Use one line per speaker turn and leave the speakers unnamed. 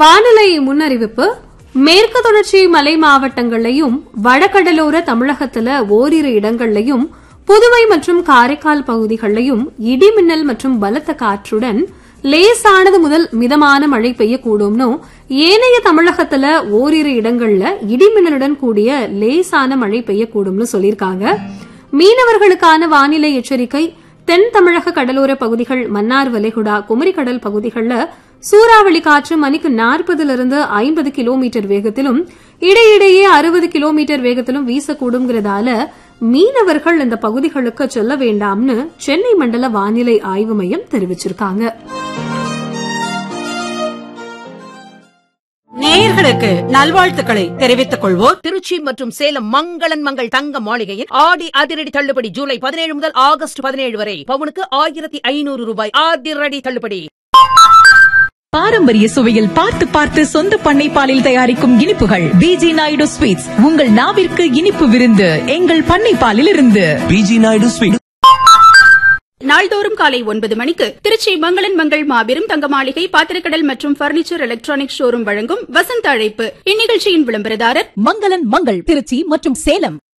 வானிலை முன்னறிவிப்பு. மேற்கு தொடர்ச்சி மலை மாவட்டங்களையும் வடகடலோர தமிழகத்துல ஓரிரு இடங்களையும் புதுவை மற்றும் காரைக்கால் பகுதிகளையும் இடிமின்னல் மற்றும் பலத்த காற்றுடன் லேசானது முதல் மிதமான மழை பெய்யக்கூடும்னு, ஏனைய தமிழகத்துல ஓரிரு இடங்கள்ல இடிமின்னலுடன் கூடிய லேசான மழை பெய்யக்கூடும்னு சொல்லியிருக்காங்க. மீனவர்களுக்கான வானிலை எச்சரிக்கை. தென் தமிழக கடலோர பகுதிகள், மன்னார் வளைகுடா, குமரிக்கடல் பகுதிகளில் சூறாவளி காற்று மணிக்கு 40 - 50 கிலோமீட்டர் வேகத்திலும் இடையிடையே 60 கிலோமீட்டர் வேகத்திலும் வீசக்கூடுங்கிறதால மீனவர்கள் இந்த பகுதிகளுக்கு செல்ல வேண்டாம்னு சென்னை மண்டல வானிலை ஆய்வு மையம் தெரிவிச்சிருக்காங்க.
நேயர்களுக்கு நல்வாழ்த்துக்களை தெரிவித்துக் கொள்வோர் திருச்சி மற்றும் சேலம் மங்களன் மங்கள் தங்க மாளிகையின் ஆடி அதிரடி தள்ளுபடி ஜூலை 17 முதல் ஆகஸ்ட் 17 வரை பவுனுக்கு 1500 ரூபாய் அதிரடி தள்ளுபடி.
பாரம்பரிய சுவையில் பார்த்து பார்த்து சொந்த பண்ணை பாலில் தயாரிக்கும் இனிப்புகள் பிஜி நாயுடு ஸ்வீட்ஸ். உங்கள் நாவிற்கு இனிப்பு விருந்து எங்கள் பண்ணை பாலில் இருந்து.
PG Naidu sweet.
நாள்தோறும் காலை 9 மணிக்கு திருச்சி மங்களன் மங்கள் மாபெரும் தங்க மாளிகை பாத்திரக்கடல் மற்றும் பர்னிச்சர் எலக்ட்ரானிக் ஷோரூம் வழங்கும் வசந்த அழைப்பு. இந்நிகழ்ச்சியின் விளம்பரதாரர்
மங்களன் மங்கள் திருச்சி மற்றும் சேலம்.